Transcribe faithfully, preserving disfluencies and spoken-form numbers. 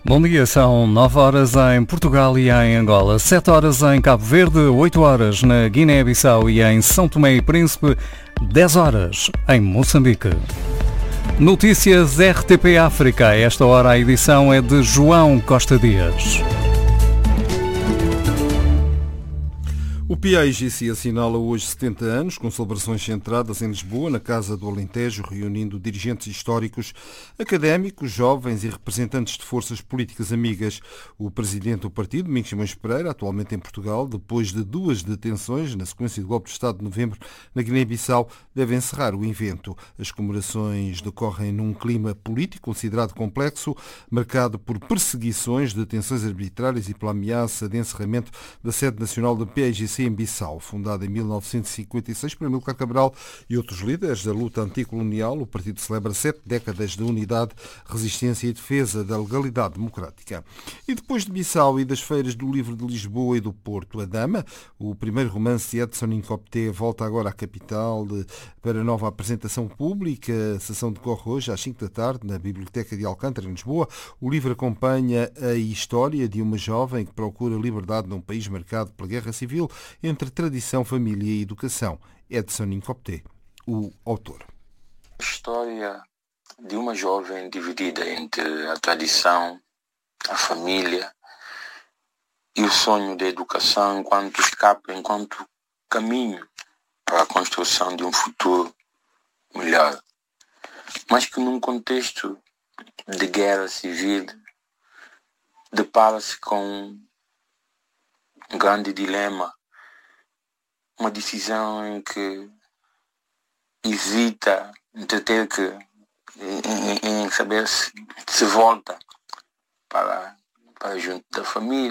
Bom dia, são nove horas em Portugal e em Angola, sete horas em Cabo Verde, oito horas na Guiné-Bissau e em São Tomé e Príncipe, dez horas em Moçambique. Notícias R T P África. A esta hora a edição é de João Costa Dias. O P A I G C assinala hoje setenta anos, com celebrações centradas em Lisboa, na Casa do Alentejo, reunindo dirigentes históricos, académicos, jovens e representantes de forças políticas amigas. O presidente do partido, Domingos Simões Pereira, atualmente em Portugal, depois de duas detenções na sequência do golpe de Estado de novembro na Guiné-Bissau, deve encerrar o evento. As comemorações decorrem num clima político considerado complexo, marcado por perseguições, detenções arbitrárias e pela ameaça de encerramento da sede nacional do P A I G C em Bissau, fundada em mil novecentos e cinquenta e seis por Amílcar Cabral e outros líderes da luta anticolonial. O partido celebra sete décadas de unidade, resistência e defesa da legalidade democrática. E depois de Bissau e das feiras do livro de Lisboa e do Porto, A Dama, o primeiro romance de Edson Incopté, volta agora à capital de, para nova apresentação pública. A sessão decorre hoje às cinco da tarde na Biblioteca de Alcântara, em Lisboa. O livro acompanha a história de uma jovem que procura liberdade num país marcado pela guerra civil, entre tradição, família e educação. Edson Incopté, o autor. História de uma jovem dividida entre a tradição, a família e o sonho da educação enquanto escape, enquanto caminho para a construção de um futuro melhor. Mas que num contexto de guerra civil depara-se com um grande dilema, uma decisão em que hesita de ter que em, em saber se, se volta para, para junto da família.